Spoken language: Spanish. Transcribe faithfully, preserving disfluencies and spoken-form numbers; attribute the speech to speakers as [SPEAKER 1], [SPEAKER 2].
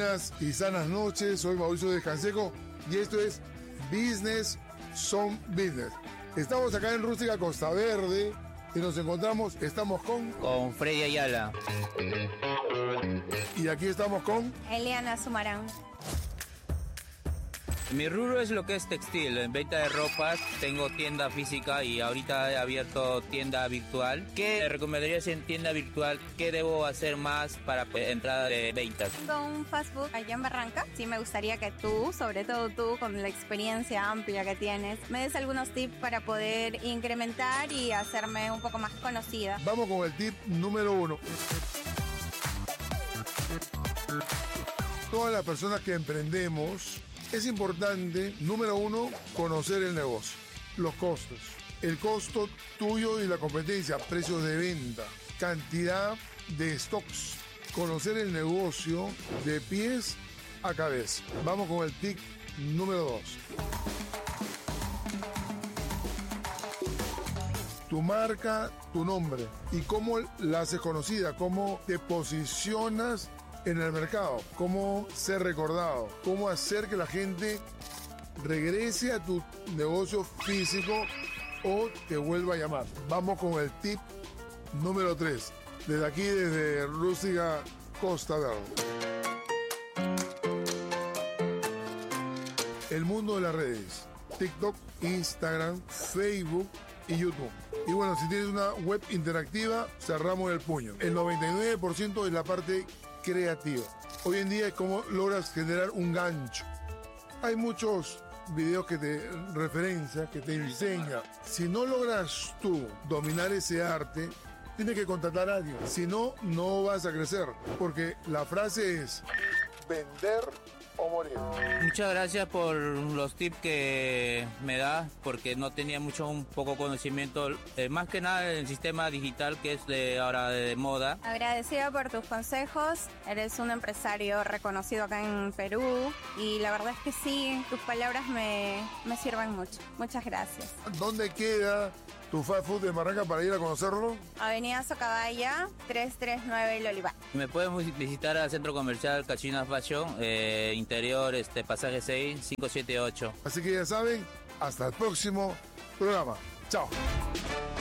[SPEAKER 1] Buenas y sanas noches, soy Mauricio de Canseco y esto es Business Son Business. Estamos acá en Rústica Costa Verde y nos encontramos, estamos con...
[SPEAKER 2] Con Freddy Ayala.
[SPEAKER 1] Y aquí estamos con...
[SPEAKER 3] Eliana Sumarán.
[SPEAKER 2] Mi rubro es lo que es textil, en venta de ropas, tengo tienda física y ahorita he abierto tienda virtual. ¿Qué me recomendarías en tienda virtual? ¿Qué debo hacer más para entrada de ventas?
[SPEAKER 3] Tengo un fast food allá en Barranca. Sí, me gustaría que tú, sobre todo tú, con la experiencia amplia que tienes, me des algunos tips para poder incrementar y hacerme un poco más conocida.
[SPEAKER 1] Vamos con el tip número uno. Todas las personas que emprendemos, es importante, número uno, conocer el negocio, los costos, el costo tuyo y la competencia, precios de venta, cantidad de stocks, conocer el negocio de pies a cabeza. Vamos con el tip número dos. Tu marca, tu nombre y cómo la haces conocida, cómo te posicionas en el mercado, cómo ser recordado, cómo hacer que la gente regrese a tu negocio físico o te vuelva a llamar. Vamos con el tip número tres, desde aquí, desde Rústica Costa Verde. El mundo de las redes, TikTok, Instagram, Facebook y YouTube. Y bueno, si tienes una web interactiva, cerramos el puño. El noventa y nueve por ciento es la parte creativa. Hoy en día es cómo logras generar un gancho. Hay muchos videos que te referencian, que te enseñan. Si no logras tú dominar ese arte, tienes que contratar a alguien. Si no, no vas a crecer. Porque la frase es vender o morir.
[SPEAKER 2] Muchas gracias por los tips que me das, porque no tenía mucho, un poco conocimiento, eh, más que nada del sistema digital que es de ahora de moda.
[SPEAKER 3] Agradecida por tus consejos, eres un empresario reconocido acá en Perú y la verdad es que sí, tus palabras me, me sirven mucho. Muchas gracias.
[SPEAKER 1] ¿Dónde queda tu fast food de Barranca para ir a conocerlo?
[SPEAKER 3] Avenida Socabaya, trescientos treinta y nueve El Olivar.
[SPEAKER 2] Me pueden visitar al centro comercial Cachina Fashion, eh, interior, este, pasaje seis, cinco siete ocho.
[SPEAKER 1] Así que ya saben, hasta el próximo programa. Chao.